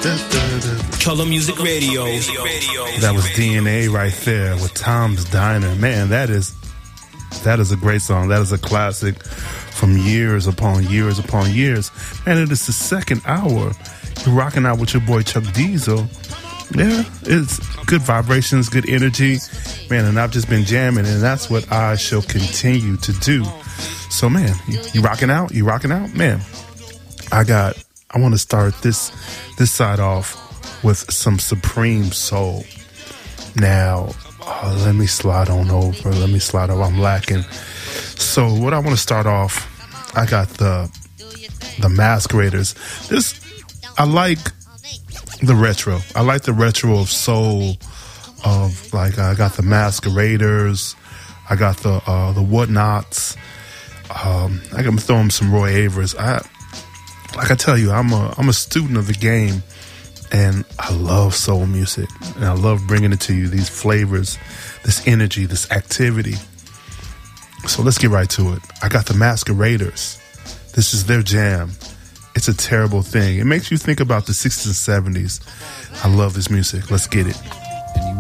Color Music Radio. That was DNA right there with Tom's Diner. Man, that is a great song. That is a classic from years upon years upon years. And it is the second hour. You're rocking out with your boy Chuck Diesel. Yeah, it's good vibrations, good energy. Man, and I've just been jamming, and that's what I shall continue to do. So, man, you rocking out? You rocking out? Man, I want to start this side off with some Supreme Soul. Now, let me slide on over. I'm lacking. So what I want to start off, I got the Masqueraders. I like the retro. I like the retro of soul. Of like, I got the Masqueraders. I got the Whatnots. I can throw them some Roy Avers. Like I tell you, I'm a student of the game, and I love soul music, and I love bringing it to you. These flavors, this energy, this activity. So let's get right to it. I got the Masqueraders. This is their jam. It's a terrible thing. It makes you think about the 60s and 70s. I love this music. Let's get it.